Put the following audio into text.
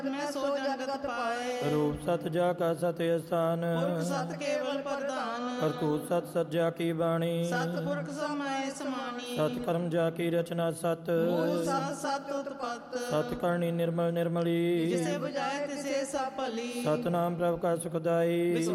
ਮੈਂ ਸੋ ਜਗਤ ਪਾਏ। ਰੂਪ ਸਤ ਜਾ ਕਾ ਸਤਿ ਅਸਥਾਨ, ਪੁਰਖ ਸਤ ਕੇਵਲ ਪ੍ਰਧਾਨ। ਕਰਤੂਤ ਸਤ ਸੱਜਾ ਕੀ ਬਾਣੀ, ਸਤਿਪੁਰਖ ਸਮਾਏ ਸਮਾਨੀ। ਸਤ ਕਰਮ ਜਾ ਕੀ ਰਚਨਾ ਸਤ, ਮੂਲ ਸਤ ਸਤ ਉਤਪਤ। ਸਤ ਕਰਨੀ ਨਿਰਮਲ ਨਿਰਮਲੀ, ਜਿਸੇ ਬੁਝਾਏ ਤਿਸੇ ਸਭ ਭਲੀ। ਸਤਨਾਮ ਪ੍ਰਭ ਕਾ ਸੁਖਦਾਈ।